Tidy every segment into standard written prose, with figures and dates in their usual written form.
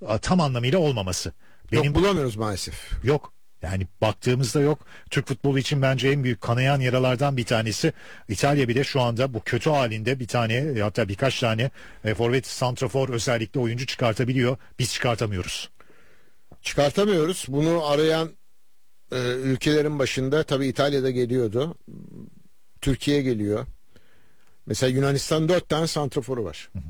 tam anlamıyla olmaması. Yok, bulamıyoruz maalesef. Yok. Yani baktığımızda yok. Türk futbolu için bence en büyük kanayan yaralardan bir tanesi. İtalya bile şu anda bu kötü halinde bir tane, hatta birkaç tane forvet, santrafor özellikle oyuncu çıkartabiliyor. Biz çıkartamıyoruz. Çıkartamıyoruz. Bunu arayan ülkelerin başında tabii İtalya'da geliyordu. Türkiye geliyor. Mesela Yunanistan 4 tane santraforu var. Hı hı.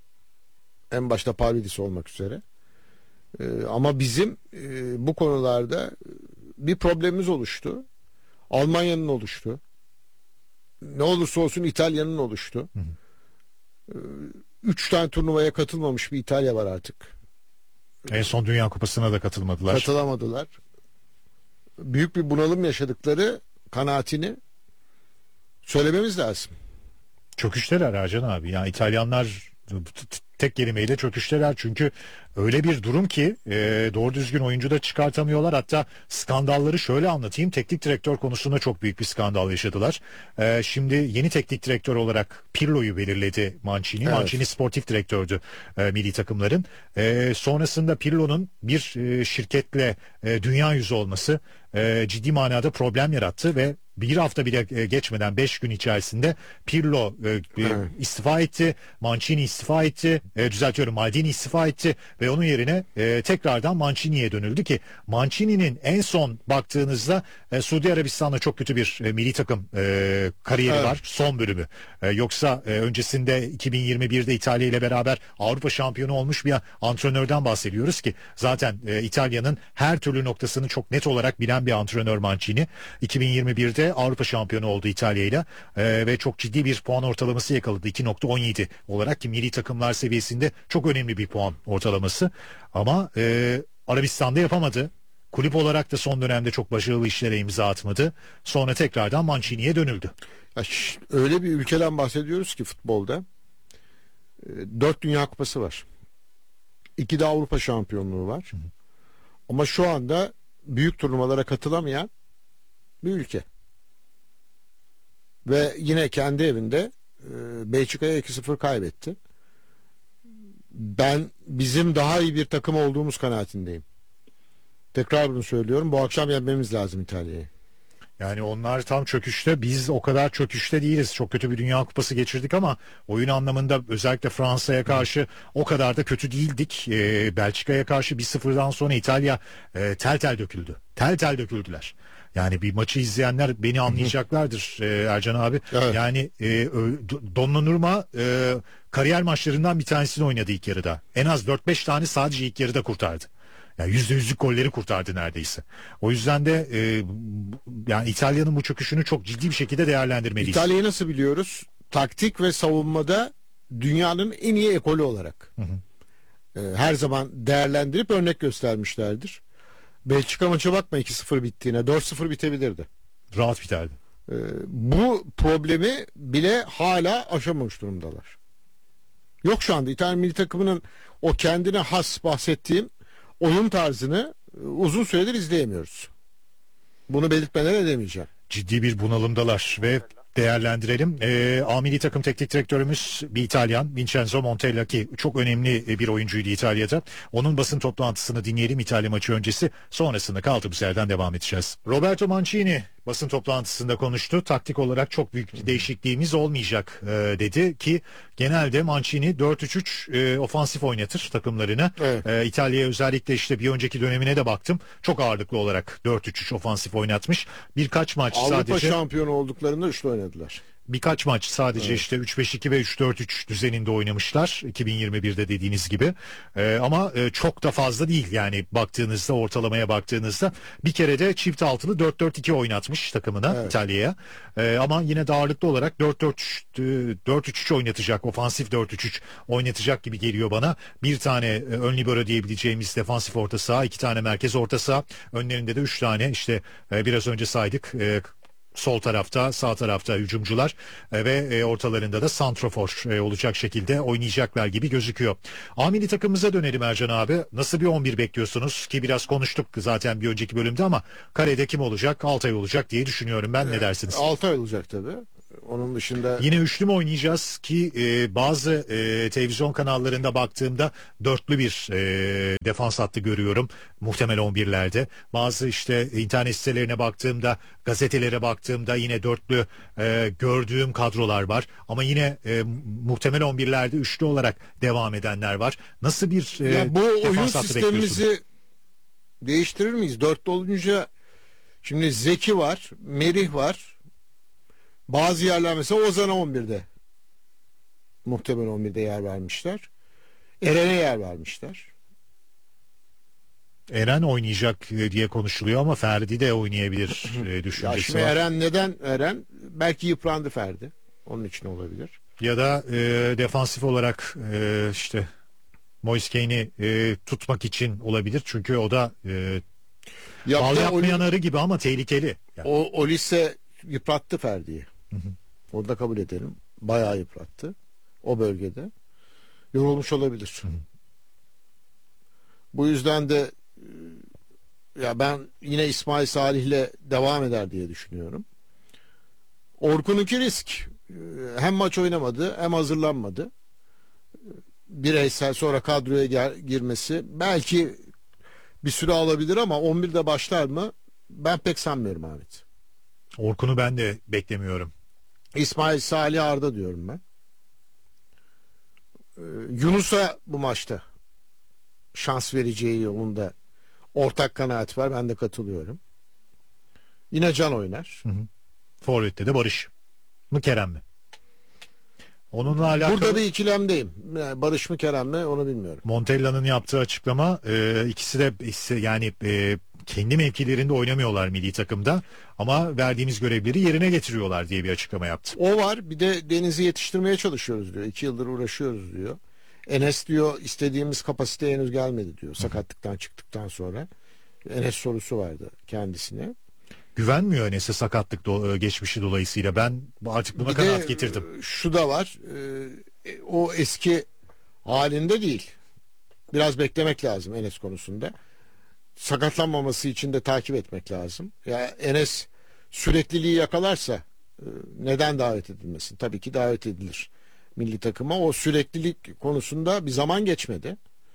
En başta Pavlidis olmak üzere. Ama bizim bu konularda bir problemimiz oluştu. Almanya'nın oluştu. Ne olursa olsun İtalya'nın oluştu. Hı hı. 3 tane turnuvaya katılmamış bir İtalya var artık. En son Dünya Kupası'na da katılmadılar. Katılamadılar. Büyük bir bunalım yaşadıkları kanaatini söylememiz lazım. Çöküşteler Ercan abi. Yani İtalyanlar tek kelimeyle çöküşteler. Çünkü öyle bir durum ki doğru düzgün oyuncu da çıkartamıyorlar. Hatta skandalları şöyle anlatayım. Teknik direktör konusunda çok büyük bir skandal yaşadılar. Şimdi yeni teknik direktör olarak Pirlo'yu belirledi Mancini. Evet. Mancini sportif direktördü milli takımların. Sonrasında Pirlo'nun bir şirketle dünya yüzü olması ciddi manada problem yarattı ve bir hafta bile geçmeden 5 gün içerisinde Pirlo istifa etti. Mancini istifa etti. Maldini istifa etti ve onun yerine tekrardan Mancini'ye dönüldü ki Mancini'nin en son baktığınızda Suudi Arabistan'da çok kötü bir milli takım kariyeri var. Son bölümü. Yoksa öncesinde 2021'de İtalya ile beraber Avrupa şampiyonu olmuş bir antrenörden bahsediyoruz ki zaten İtalya'nın her türlü noktasını çok net olarak bilen bir antrenör Mancini. 2021'de Avrupa şampiyonu oldu İtalya ile ve çok ciddi bir puan ortalaması yakaladı. 2.17 olarak ki milli takımlar seviyesinde çok önemli bir puan ortalaması. Ama Arabistan'da yapamadı. Kulüp olarak da son dönemde çok başarılı işlere imza atmadı. Sonra tekrardan Mancini'ye dönüldü. Ya öyle bir ülkeden bahsediyoruz ki futbolda 4 Dünya Kupası var. 2 de Avrupa şampiyonluğu var. Hı hı. Ama şu anda büyük turnuvalara katılamayan bir ülke. Ve yine kendi evinde Belçika'ya 2-0 kaybetti. Ben bizim daha iyi bir takım olduğumuz kanaatindeyim. Tekrar bunu söylüyorum. Bu akşam yenmemiz lazım İtalya'yı. Yani onlar tam çöküşte, biz o kadar çöküşte değiliz. Çok kötü bir Dünya Kupası geçirdik ama oyun anlamında özellikle Fransa'ya karşı o kadar da kötü değildik. Belçika'ya karşı 1-0'dan sonra İtalya tel tel döküldü. Tel tel döküldüler. Yani bir maçı izleyenler beni anlayacaklardır Ercan abi. Evet. Yani Donnarumma kariyer maçlarından bir tanesini oynadı ilk yarıda. En az 4-5 tane sadece ilk yarıda kurtardı. Yani %100'lük golleri kurtardı neredeyse. O yüzden de yani İtalya'nın bu çöküşünü çok ciddi bir şekilde değerlendirmeliyiz. İtalya'yı nasıl biliyoruz? Taktik ve savunmada dünyanın en iyi ekolü olarak. Hı hı. Her zaman değerlendirip örnek göstermişlerdir. Belçika maçı bakma 2-0 bittiğine, 4-0 bitebilirdi. Rahat biterdi. Bu problemi bile hala aşamamış durumdalar. Yok şu anda İtalya milli takımının o kendine has bahsettiğim oyun tarzını uzun süredir izleyemiyoruz. Bunu belirtmeden edemeyeceğim. Ciddi bir bunalımdalar ve değerlendirelim. A milli takım teknik direktörümüz bir İtalyan, Vincenzo Montella, ki çok önemli bir oyuncuydu İtalya'da. Onun basın toplantısını dinleyelim İtalya maçı öncesi. Sonrasında kaldığımız yerden devam edeceğiz. Roberto Mancini basın toplantısında konuştu. Taktik olarak çok büyük bir değişikliğimiz olmayacak dedi ki genelde Mancini 4-3-3 ofansif oynatır takımlarını. Evet. İtalya'ya özellikle işte bir önceki dönemine de baktım. Çok ağırlıklı olarak 4-3-3 ofansif oynatmış. Birkaç maç Avrupa sadece şampiyonu olduklarında üçlü oynadılar. birkaç maç sadece işte 3-5-2 ve 3-4-3 düzeninde oynamışlar 2021'de dediğiniz gibi. Ama çok da fazla değil yani baktığınızda, ortalamaya baktığınızda. Bir kere de çift altılı 4-4-2 oynatmış takımına, evet, İtalya'ya. Ama yine de ağırlıklı olarak 4-4-3 oynatacak, ofansif 4-3-3 oynatacak gibi geliyor bana. Bir tane ön libero diyebileceğimiz defansif orta saha, 2 tane merkez orta saha, önlerinde de 3 tane işte biraz önce saydık, sol tarafta, sağ tarafta hücumcular ve ortalarında da santrofor olacak şekilde oynayacaklar gibi gözüküyor. A milli takımımıza dönelim Ercan abi. Nasıl bir 11 bekliyorsunuz ki biraz konuştuk zaten bir önceki bölümde ama kalede kim olacak? Altay olacak diye düşünüyorum ben. Ne dersiniz? Altay olacak tabii. Onun dışında Yine üçlü mü oynayacağız ki bazı televizyon kanallarında baktığımda dörtlü bir defans hattı görüyorum muhtemel 11'lerde. Bazı işte internet sitelerine baktığımda, gazetelere baktığımda yine dörtlü gördüğüm kadrolar var. Ama yine muhtemel 11'lerde üçlü olarak devam edenler var. Nasıl bir ya bu oyun defans hattı bekliyorsunuz? sistemimizi değiştirir miyiz? Dörtlü olunca şimdi Zeki var, Merih var. Bazı yerler mesela Ozan'a 11'de muhtemel 11'de yer vermişler. Eren'e yer vermişler. Eren oynayacak diye konuşuluyor ama Ferdi de oynayabilir Ya düşüncesi şimdi var. Eren neden Eren? Belki yıprandı Ferdi. Onun için olabilir. Ya da defansif olarak işte Moise Kean'i tutmak için olabilir. Çünkü o da bal Yaptığı yapmayan arı gibi ama tehlikeli. Yani, o lise yıprattı Ferdi'yi. Onu da kabul edelim. Bayağı yıprattı. O bölgede. Yorulmuş olabilir. Bu yüzden de ya ben yine İsmail Salih'le devam eder diye düşünüyorum. Orkun'unki risk. Hem maç oynamadı hem hazırlanmadı. Bireysel sonra kadroya girmesi belki bir süre alabilir ama 11'de başlar mı? Ben pek sanmıyorum Ahmet. Orkun'u ben de beklemiyorum. İsmail Salih Arda diyorum ben. Yunus'a bu maçta şans vereceği yolunda ortak kanaat var. Ben de katılıyorum. Yine Can oynar. Forvet'te de Barış mı Kerem mi? Onunla alakalı Burada bir ikilemdeyim. Yani Barış mı Kerem mi onu bilmiyorum. Montella'nın yaptığı açıklama ikisi de yani kendi mevkilerinde oynamıyorlar milli takımda ama verdiğimiz görevleri yerine getiriyorlar diye bir açıklama yaptı. O var. Bir de Deniz'i yetiştirmeye çalışıyoruz diyor. 2 yıldır uğraşıyoruz diyor. Enes diyor istediğimiz kapasiteye henüz gelmedi diyor. Sakatlıktan çıktıktan sonra. Enes sorusu vardı kendisine. Güvenmiyor Enes'e sakatlık geçmişi dolayısıyla. Ben artık buna Bir kanaat de getirdim. şu da var. O eski halinde değil. Biraz beklemek lazım Enes konusunda. Sakatlanmaması için de takip etmek lazım. Ya Enes sürekliliği yakalarsa neden davet edilmesin? Tabii ki davet edilir milli takıma. O süreklilik konusunda bir zaman geçmedi.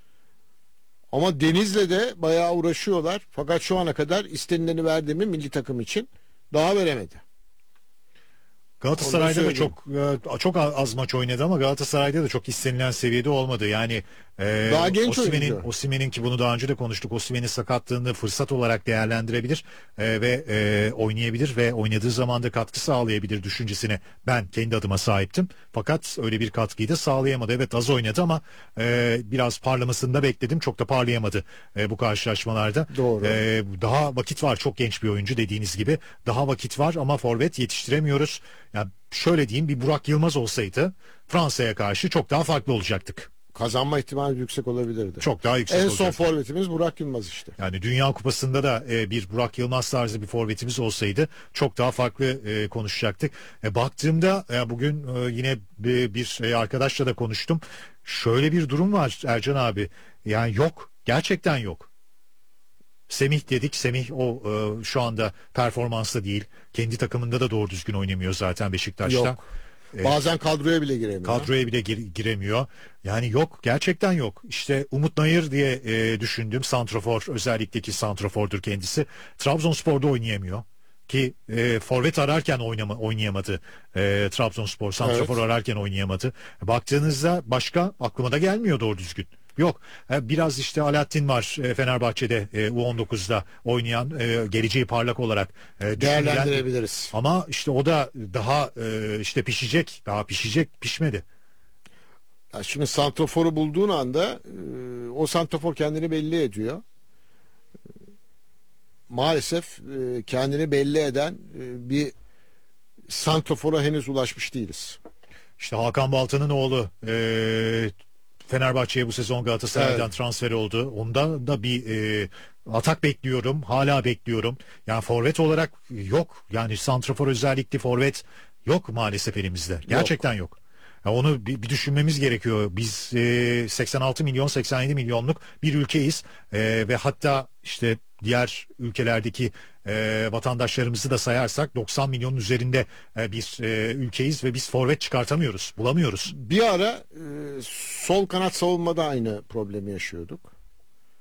Ama Deniz'le de bayağı uğraşıyorlar. Fakat şu ana kadar istenileni verdi mi milli takım için daha veremedi. Galatasaray'da da söyleyeyim. çok az maç oynadı ama Galatasaray'da da çok istenilen seviyede olmadı. Yani Daha genç oyuncu. Osimhen'in ki bunu daha önce de konuştuk. Osimhen'in sakatlığını fırsat olarak değerlendirebilir ve oynayabilir ve oynadığı zaman da katkı sağlayabilir düşüncesine ben kendi adıma sahiptim. Fakat öyle bir katkıyı da sağlayamadı. Evet az oynadı ama biraz parlamasını da bekledim. Çok da parlayamadı bu karşılaşmalarda. Doğru. Daha vakit var. Çok genç bir oyuncu dediğiniz gibi. Daha vakit var ama forvet yetiştiremiyoruz. Ya şöyle diyeyim bir Burak Yılmaz olsaydı Fransa'ya karşı çok daha farklı olacaktık. Kazanma ihtimali yüksek olabilirdi. Çok daha yüksek En olacaktı. son forvetimiz Burak Yılmaz işte. Yani Dünya Kupası'nda da bir Burak Yılmaz tarzı bir forvetimiz olsaydı çok daha farklı konuşacaktık. Baktığımda bugün yine bir arkadaşla da konuştum. Şöyle bir durum var Ercan abi. Yani yok. Gerçekten yok. Semih dedik. Semih o şu anda performanslı değil. Kendi takımında da doğru düzgün oynamıyor zaten Beşiktaş'ta. Yok. Bazen kadroya bile giremiyor. Kadroya bile giremiyor. Yani yok. Gerçekten yok. İşte Umut Nayır diye düşündüm. Santrafor özellikle ki santrafordur kendisi. Trabzonspor'da oynayamıyor. Ki forvet ararken oynayamadı. Trabzonspor santrafor ararken oynayamadı. Baktığınızda başka aklıma da gelmiyor doğru düzgün. Yok. Biraz işte Alaaddin var Fenerbahçe'de U19'da oynayan geleceği parlak olarak düşünülen. Değerlendirebiliriz. Ama işte o da daha işte pişecek. Daha pişmedi. Ya şimdi santraforu bulduğun anda o santrafor kendini belli ediyor. Maalesef kendini belli eden bir santrafora henüz ulaşmış değiliz. İşte Hakan Baltan'ın oğlu Fenerbahçe'ye bu sezon Galatasaray'dan transfer oldu. Ondan da bir atak bekliyorum. Hala bekliyorum. Yani forvet olarak yok. Yani santrafor özellikle forvet yok maalesef elimizde. Gerçekten yok. Ya onu bir düşünmemiz gerekiyor. Biz 86 milyon 87 milyonluk bir ülkeyiz. Ve hatta işte diğer ülkelerdeki vatandaşlarımızı da sayarsak 90 milyonun üzerinde bir ülkeyiz ve biz forvet çıkartamıyoruz, bulamıyoruz. Bir ara sol kanat savunmada aynı problemi yaşıyorduk.